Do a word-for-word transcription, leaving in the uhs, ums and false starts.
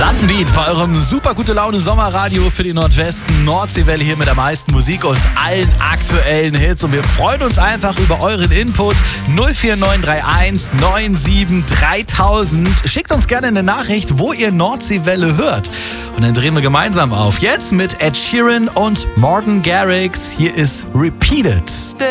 Landenbeat bei eurem super gute Laune Sommerradio für die Nordwesten. Nordseewelle hier mit der meisten Musik und allen aktuellen Hits. Und wir freuen uns einfach über euren Input. null vier neun drei eins neun sieben dreitausend. Schickt uns gerne eine Nachricht, wo ihr Nordseewelle hört. Und dann drehen wir gemeinsam auf. Jetzt mit Ed Sheeran und Martin Garrix. Hier ist Repeated.